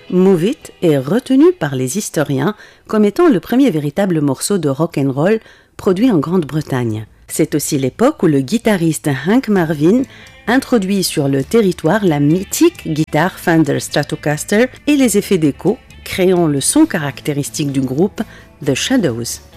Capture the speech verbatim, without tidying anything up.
Move It est retenu par les historiens comme étant le premier véritable morceau de rock and roll produit en Grande-Bretagne. C'est aussi l'époque où le guitariste Hank Marvin introduit sur le territoire la mythique guitare Fender Stratocaster et les effets d'écho, créant le son caractéristique du groupe The Shadows.